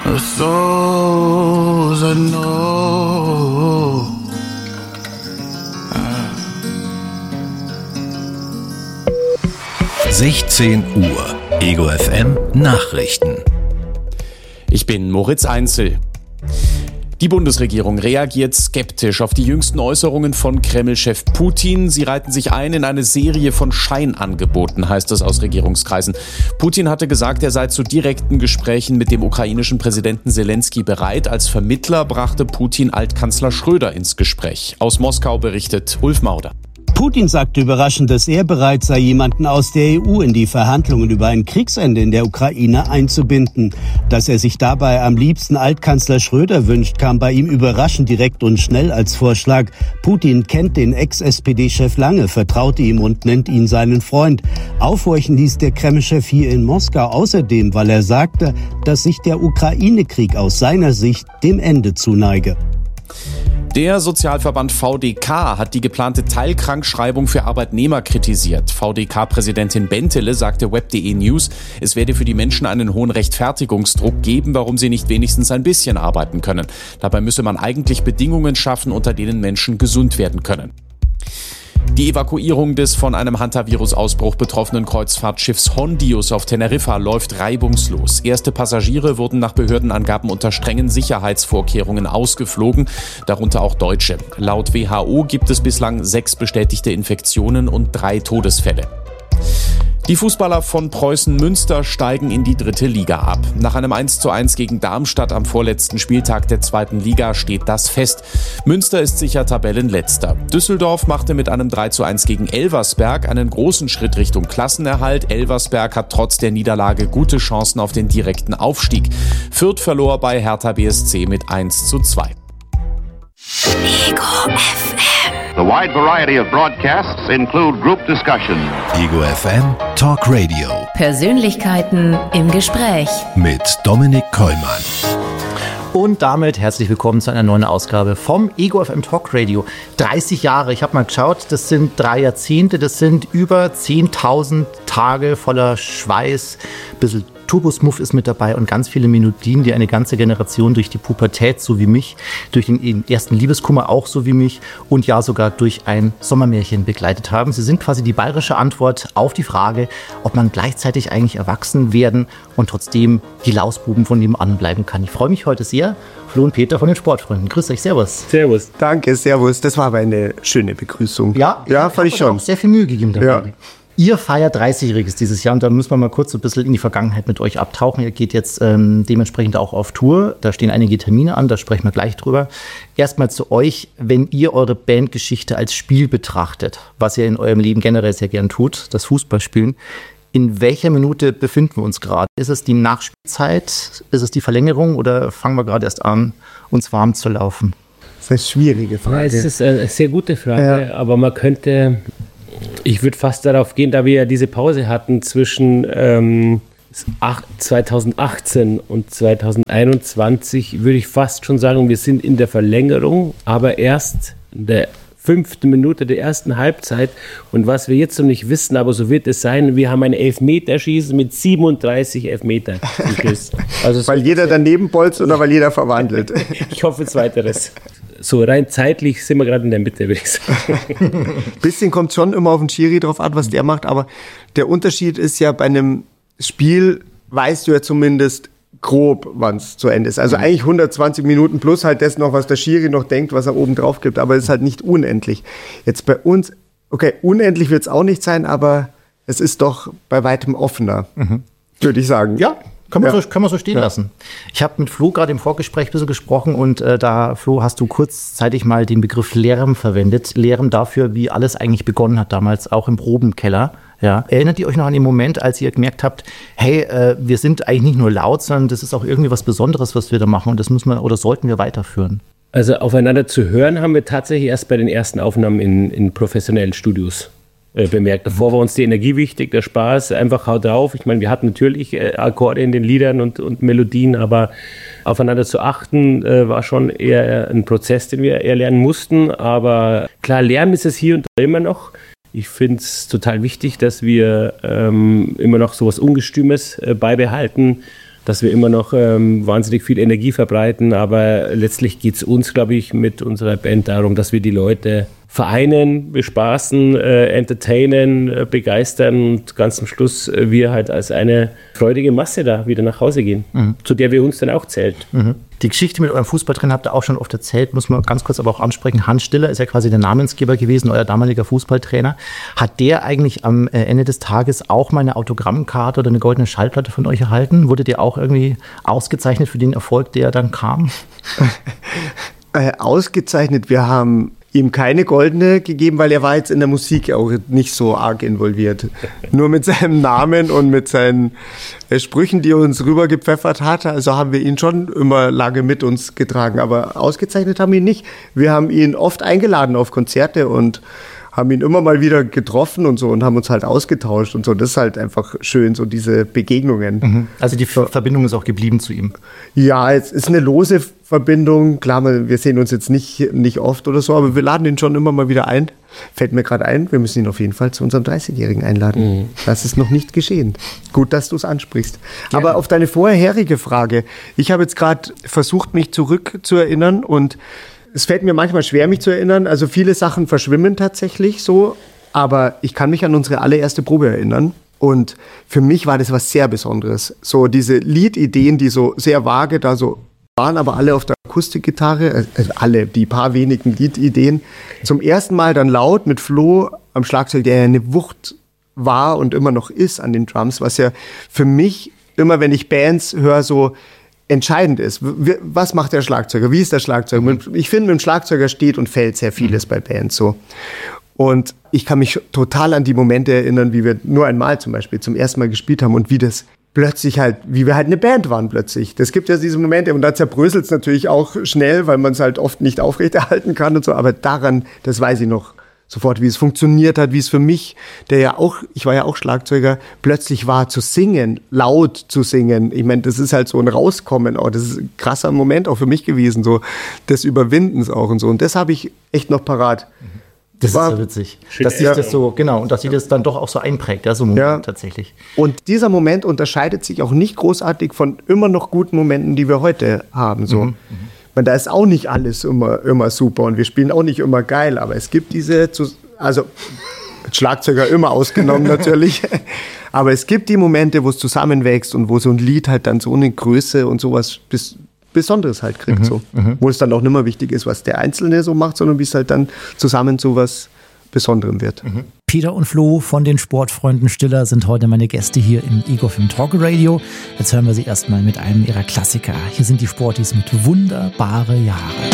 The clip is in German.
So I know. 16 Uhr. Ego FM Nachrichten. Ich bin Moritz Einzel. Die Bundesregierung reagiert skeptisch auf die jüngsten Äußerungen von Kreml-Chef Putin. Sie reiten sich ein in eine Serie von Scheinangeboten, heißt es aus Regierungskreisen. Putin hatte gesagt, er sei zu direkten Gesprächen mit dem ukrainischen Präsidenten Selenskyj bereit. Als Vermittler brachte Putin Altkanzler Schröder ins Gespräch. Aus Moskau berichtet Ulf Mauder. Putin sagte überraschend, dass er bereit sei, jemanden aus der EU in die Verhandlungen über ein Kriegsende in der Ukraine einzubinden. Dass er sich dabei am liebsten Altkanzler Schröder wünscht, kam bei ihm überraschend direkt und schnell als Vorschlag. Putin kennt den Ex-SPD-Chef lange, vertraute ihm und nennt ihn seinen Freund. Aufhorchen ließ der Kreml-Chef hier in Moskau außerdem, weil er sagte, dass sich der Ukraine-Krieg aus seiner Sicht dem Ende zuneige. Der Sozialverband VDK hat die geplante Teilkrankschreibung für Arbeitnehmer kritisiert. VDK-Präsidentin Bentele sagte Web.de News, es werde für die Menschen einen hohen Rechtfertigungsdruck geben, warum sie nicht wenigstens ein bisschen arbeiten können. Dabei müsse man eigentlich Bedingungen schaffen, unter denen Menschen gesund werden können. Die Evakuierung des von einem Hantavirus-Ausbruch betroffenen Kreuzfahrtschiffs Hondius auf Teneriffa läuft reibungslos. Erste Passagiere wurden nach Behördenangaben unter strengen Sicherheitsvorkehrungen ausgeflogen, darunter auch Deutsche. Laut WHO gibt es bislang 6 bestätigte Infektionen und 3 Todesfälle. Die Fußballer von Preußen Münster steigen in die 3. Liga ab. Nach einem 1:1 gegen Darmstadt am vorletzten Spieltag der 2. Liga steht das fest. Münster ist sicher Tabellenletzter. Düsseldorf machte mit einem 3:1 gegen Elversberg einen großen Schritt Richtung Klassenerhalt. Elversberg hat trotz der Niederlage gute Chancen auf den direkten Aufstieg. Fürth verlor bei Hertha BSC mit 1:2. Ego FM. The wide variety of broadcasts include group discussion. Ego FM Talk Radio. Persönlichkeiten im Gespräch. Mit Dominik Kollmann. Und damit herzlich willkommen zu einer neuen Ausgabe vom Ego FM Talk Radio. 30 Jahre, ich habe mal geschaut, das sind 3 Jahrzehnte, das sind über 10.000 Tage voller Schweiß, ein bisschen Turbosmuff ist mit dabei und ganz viele Melodien, die eine ganze Generation durch die Pubertät, so wie mich, durch den ersten Liebeskummer auch so wie mich und ja sogar durch ein Sommermärchen begleitet haben. Sie sind quasi die bayerische Antwort auf die Frage, ob man gleichzeitig eigentlich erwachsen werden und trotzdem die Lausbuben von nebenan bleiben kann. Ich freue mich heute sehr. Flo und Peter von den Sportfreunden. Grüß euch, servus. Servus. Danke, servus. Das war aber eine schöne Begrüßung. Ja, fand ich schon. Auch sehr viel Mühe gegeben dabei. Ja. Ihr feiert 30-Jähriges dieses Jahr und da müssen wir mal kurz so ein bisschen in die Vergangenheit mit euch abtauchen. Ihr geht jetzt dementsprechend auch auf Tour. Da stehen einige Termine an, da sprechen wir gleich drüber. Erstmal zu euch, wenn ihr eure Bandgeschichte als Spiel betrachtet, was ihr in eurem Leben generell sehr gern tut, das Fußballspielen. In welcher Minute befinden wir uns gerade? Ist es die Nachspielzeit? Ist es die Verlängerung oder fangen wir gerade erst an, uns warm zu laufen? Das ist eine schwierige Frage. Ja, es ist eine sehr gute Frage, aber man könnte... Ich würde fast darauf gehen, da wir ja diese Pause hatten zwischen 2018 und 2021, würde ich fast schon sagen, wir sind in der Verlängerung, aber erst in der 5. Minute der ersten Halbzeit. Und was wir jetzt noch nicht wissen, aber so wird es sein, wir haben ein Elfmeterschießen mit 37 Elfmetern. Also weil jeder daneben bolzt oder weil jeder verwandelt? Ich hoffe zweiteres. So rein zeitlich sind wir gerade in der Mitte, würde ich sagen. Bisschen kommt schon immer auf den Schiri drauf an, was der macht, aber der Unterschied ist ja, bei einem Spiel weißt du ja zumindest grob, wann es zu Ende ist. Also eigentlich 120 Minuten plus halt das noch, was der Schiri noch denkt, was er oben drauf gibt, aber es ist halt nicht unendlich. Jetzt bei uns, okay, unendlich wird es auch nicht sein, aber es ist doch bei weitem offener, würde ich sagen. Ja. Kann man so stehen lassen. Ich habe mit Flo gerade im Vorgespräch ein bisschen gesprochen und Flo, hast du kurzzeitig mal den Begriff Lärm verwendet. Lärm dafür, wie alles eigentlich begonnen hat damals, auch im Probenkeller. Ja. Erinnert ihr euch noch an den Moment, als ihr gemerkt habt, hey, wir sind eigentlich nicht nur laut, sondern das ist auch irgendwie was Besonderes, was wir da machen und das müssen wir oder sollten wir weiterführen? Also aufeinander zu hören haben wir tatsächlich erst bei den ersten Aufnahmen in professionellen Studios bemerkt. Davor war uns die Energie wichtig, der Spaß, einfach haut drauf. Ich meine, wir hatten natürlich Akkorde in den Liedern und Melodien, aber aufeinander zu achten war schon eher ein Prozess, den wir eher lernen mussten. Aber klar, Lärm ist es hier und da immer noch. Ich finde es total wichtig, dass wir immer noch sowas Ungestümes beibehalten. dass wir immer noch wahnsinnig viel Energie verbreiten, aber letztlich geht es uns, glaube ich, mit unserer Band darum, dass wir die Leute vereinen, bespaßen, entertainen, begeistern und ganz am Schluss wir halt als eine freudige Masse da wieder nach Hause gehen, zu der wir uns dann auch zählen. Die Geschichte mit eurem Fußballtrainer habt ihr auch schon oft erzählt, muss man ganz kurz aber auch ansprechen. Hans Stiller ist ja quasi der Namensgeber gewesen, euer damaliger Fußballtrainer. Hat der eigentlich am Ende des Tages auch mal eine Autogrammkarte oder eine goldene Schallplatte von euch erhalten? Wurdet ihr auch irgendwie ausgezeichnet für den Erfolg, der dann kam? Ausgezeichnet, wir haben ihm keine goldene gegeben, weil er war jetzt in der Musik auch nicht so arg involviert. Nur mit seinem Namen und mit seinen Sprüchen, die er uns rübergepfeffert hat, also haben wir ihn schon immer lange mit uns getragen, aber ausgezeichnet haben wir ihn nicht. Wir haben ihn oft eingeladen auf Konzerte und haben ihn immer mal wieder getroffen und so und haben uns halt ausgetauscht und so. Das ist halt einfach schön, so diese Begegnungen. Also die Verbindung ist auch geblieben zu ihm? Ja, es ist eine lose Verbindung. Klar, wir sehen uns jetzt nicht oft oder so, aber wir laden ihn schon immer mal wieder ein. Fällt mir gerade ein, wir müssen ihn auf jeden Fall zu unserem 30-Jährigen einladen. Das ist noch nicht geschehen. Gut, dass du es ansprichst. Ja. Aber auf deine vorherige Frage. Ich habe jetzt gerade versucht, mich zurückzuerinnern und es fällt mir manchmal schwer, mich zu erinnern. Also viele Sachen verschwimmen tatsächlich so. Aber ich kann mich an unsere allererste Probe erinnern. Und für mich war das was sehr Besonderes. So diese Liedideen, die so sehr vage da so waren, aber alle auf der Akustikgitarre, also alle, die paar wenigen Liedideen. Zum ersten Mal dann laut mit Flo am Schlagzeug, der ja eine Wucht war und immer noch ist an den Drums, was ja für mich immer, wenn ich Bands höre, so entscheidend ist. Was macht der Schlagzeuger? Wie ist der Schlagzeuger? Ich finde, mit dem Schlagzeuger steht und fällt sehr vieles bei Bands so. Und ich kann mich total an die Momente erinnern, wie wir nur einmal zum Beispiel zum ersten Mal gespielt haben und wie das plötzlich halt, wie wir halt eine Band waren plötzlich. Das gibt ja diese Momente und da zerbröselt es natürlich auch schnell, weil man es halt oft nicht aufrechterhalten kann und so. Aber daran, das weiß ich noch sofort, wie es funktioniert hat, wie es für mich, ich war ja auch Schlagzeuger, plötzlich war zu singen, laut zu singen. Ich meine, das ist halt so ein Rauskommen auch. Das ist ein krasser Moment auch für mich gewesen, so des Überwindens auch und so. Und das habe ich echt noch parat. Das ist ja witzig, dass sich das so, genau, und dass sich das dann doch auch so einprägt, ja, so ein Moment tatsächlich. Und dieser Moment unterscheidet sich auch nicht großartig von immer noch guten Momenten, die wir heute haben, so. Da ist auch nicht alles immer super und wir spielen auch nicht immer geil, aber es gibt also Schlagzeuger immer ausgenommen natürlich, aber es gibt die Momente, wo es zusammenwächst und wo so ein Lied halt dann so eine Größe und sowas Besonderes halt kriegt, so. Wo es dann auch nicht mehr wichtig ist, was der Einzelne so macht, sondern wie es halt dann zusammen so was Besonderem wird. Peter und Flo von den Sportfreunden Stiller sind heute meine Gäste hier im Ego FM Talk Radio. Jetzt hören wir sie erstmal mit einem ihrer Klassiker. Hier sind die Sporties mit Wunderbare Jahre.